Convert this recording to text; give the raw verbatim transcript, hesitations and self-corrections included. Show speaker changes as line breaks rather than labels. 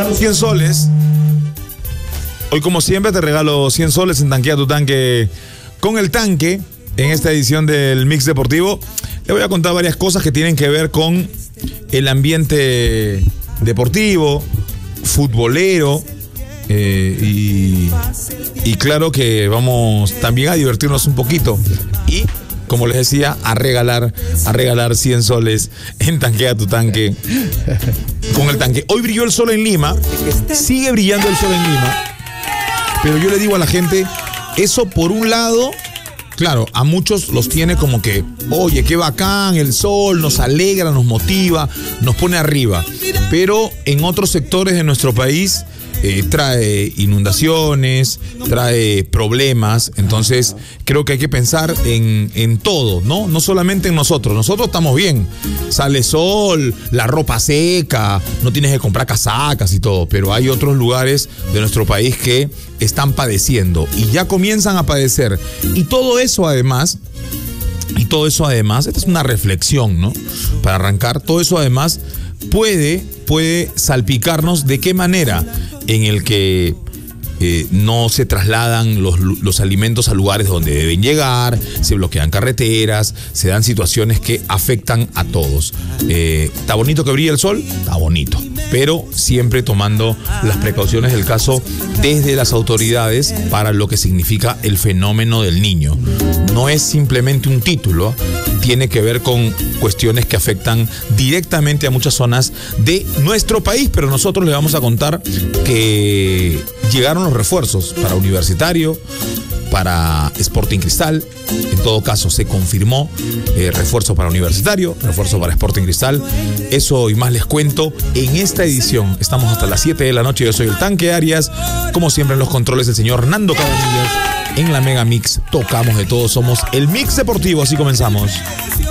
cien soles. Hoy, como siempre, te regalo cien soles en Tanquea tu Tanque con el Tanque. En esta edición del Mix Deportivo le voy a contar varias cosas que tienen que ver con el ambiente deportivo, futbolero, eh, y, y claro que vamos también a divertirnos un poquito y, como les decía, a regalar a regalar cien soles en Tanquea tu Tanque con el Tanque. Hoy brilló el sol en Lima, sigue brillando el sol en Lima, pero yo le digo a la gente, eso por un lado, claro, a muchos los tiene como que, oye, qué bacán, el sol nos alegra, nos motiva, nos pone arriba. Pero en otros sectores de nuestro país eh, trae inundaciones, trae problemas. Entonces creo que hay que pensar en, en todo, ¿no? No solamente en nosotros. Nosotros estamos bien. Sale sol, la ropa seca, no tienes que comprar casacas y todo. Pero hay otros lugares de nuestro país que están padeciendo y ya comienzan a padecer. Y todo eso además, y todo eso además, esta es una reflexión, ¿no? Para arrancar, todo eso además puede, puede salpicarnos de qué manera en el que eh, no se trasladan los, los alimentos a lugares donde deben llegar, se bloquean carreteras, se dan situaciones que afectan a todos. Eh, ¿Está bonito que brille el sol? Está bonito, pero siempre tomando las precauciones del caso desde las autoridades para lo que significa el fenómeno del Niño. No es simplemente un título, tiene que ver con cuestiones que afectan directamente a muchas zonas de nuestro país, pero nosotros les vamos a contar que llegaron los refuerzos para Universitario, para Sporting Cristal. En todo caso se confirmó eh, refuerzo para Universitario, refuerzo para Sporting Cristal. Eso y más les cuento en esta edición. Estamos hasta las siete de la noche. Yo soy el Tanque Arias. Como siempre en los controles el señor Nando Cabanillas. En la Mega Mix tocamos de todo. Somos el Mix Deportivo. Así comenzamos.